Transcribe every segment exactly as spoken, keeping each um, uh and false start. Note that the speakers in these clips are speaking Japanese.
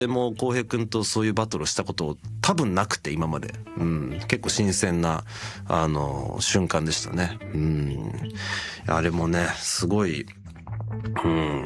でも浩平君とそういうバトルをしたこと多分なくて今まで、うん、結構新鮮なあの瞬間でしたね。うん、あれもねすごい、うん、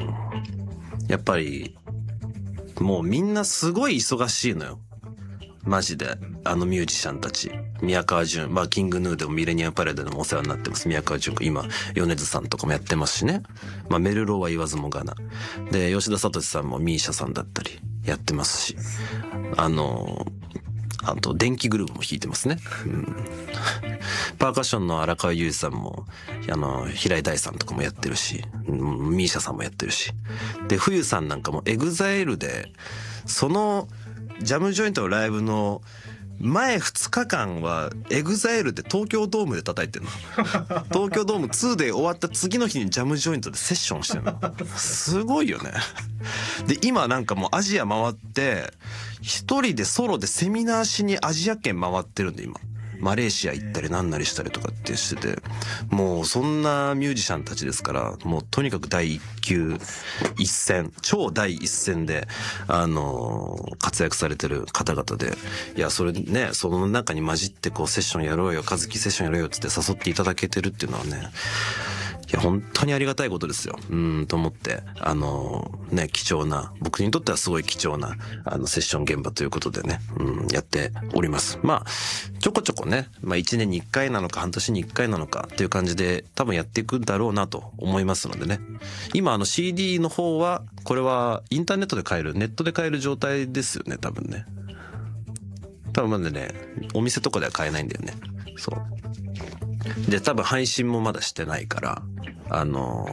やっぱりもうみんなすごい忙しいのよマジで。あのミュージシャンたち、宮川淳、まあキングヌーでもミレニアムパレードでもお世話になってます宮川淳君、今米津さんとかもやってますしね。まあメルローは言わずもがなで、吉田聡さんもミーシャさんだったりやってますし、あのあと電気グループも弾いてますね、うん、パーカッションの荒川裕二さんもあの平井大さんとかもやってるし、うん、ミーシャさんもやってるし、で冬さんなんかもエグザイルでそのジャムジョイントのライブの前ふつかかんはエグザイルで東京ドームで叩いてんの東京ドームツーで終わった次の日にジャムジョイントでセッションしてんの。すごいよね。で今なんかもうアジア回って一人でソロでセミナーしにアジア圏回ってるんで、今マレーシア行ったりなんなりしたりとかってしてて、もうそんなミュージシャンたちですから、もうとにかく第一級一線、超第一線であのー、活躍されてる方々で、いやそれね、その中に混じってこうセッションやろうよ、和樹セッションやろうよって誘っていただけてるっていうのはね、いや本当にありがたいことですよ。うんと思って、あのー、ね貴重な、僕にとってはすごい貴重なあのセッション現場ということでね、うん、やっております。まあちょこちょこね、まあいちねんにいっかいなのか半年にいっかいなのかっていう感じで多分やっていくだろうなと思いますのでね。今あの シーディー の方はこれはインターネットで買える、ネットで買える状態ですよね多分ね。多分まだねお店とかでは買えないんだよね。そうで多分配信もまだしてないから、あの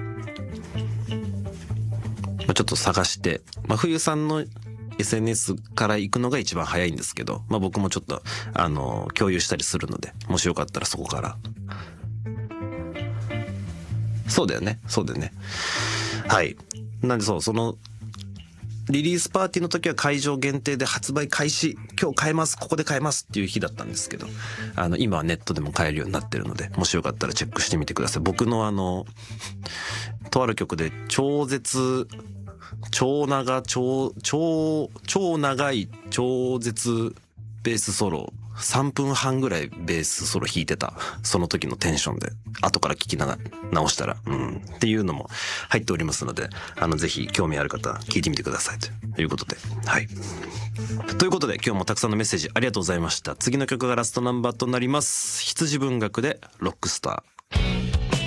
ー、ちょっと探して、まあ、冬さんの エスエヌエス から行くのが一番早いんですけど、まあ、僕もちょっと、あのー、共有したりするので、もしよかったらそこから。そうだよね、そうだよね。はい。なんでそう、その、リリースパーティーの時は会場限定で発売開始、今日買えます、ここで買えますっていう日だったんですけど、あの今はネットでも買えるようになってるので、もしよかったらチェックしてみてください。僕のあのとある曲で超絶超長超超超長い超絶ベースソロさんぷんはんぐらいベースソロ弾いてたその時のテンションで後から聞きな直したら、うん、っていうのも入っておりますので、あのぜひ興味ある方聞いてみてくださいということで、はい。ということで今日もたくさんのメッセージありがとうございました。次の曲がラストナンバーとなります。羊文学でロックスター。